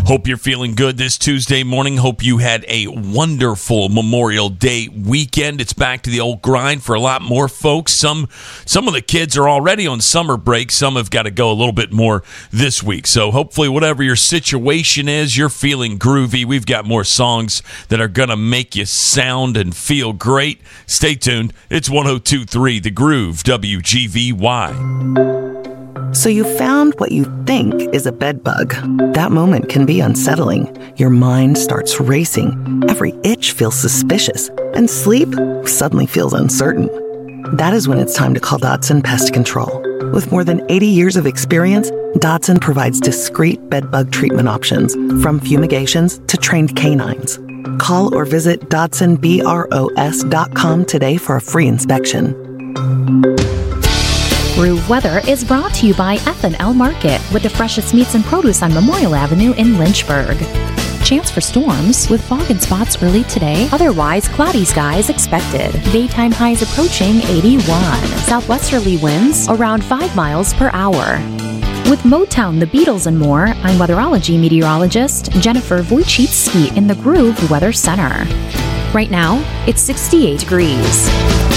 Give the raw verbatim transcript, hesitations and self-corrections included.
Hope you're feeling good this Tuesday morning. Hope you had a wonderful Memorial Day weekend. It's back to the old grind for a lot more folks. Some some of the kids are already on summer break. Some have got to go a little bit more this week. So hopefully whatever your situation is, you're feeling groovy. We've got more songs that are going to make you sound and feel great. Stay tuned. It's one oh two point three The Groove, W G V Y. So you found what you think is a bed bug. That moment can be unsettling. Your mind starts racing. Every itch feels suspicious. And sleep suddenly feels uncertain. That is when it's time to call Dotson Pest Control. With more than eighty years of experience, Dotson provides discreet bed bug treatment options, from fumigations to trained canines. Call or visit Dotson Bros dot com today for a free inspection. Groove Weather is brought to you by F and L Market, with the freshest meats and produce on Memorial Avenue in Lynchburg. Chance for storms, with fog and spots early today. Otherwise, cloudy skies expected. Daytime highs approaching eighty-one. Southwesterly winds around five miles per hour. With Motown, the Beatles, and more, I'm weatherology meteorologist Jennifer Wojcicki in the Groove Weather Center. Right now, it's sixty-eight degrees.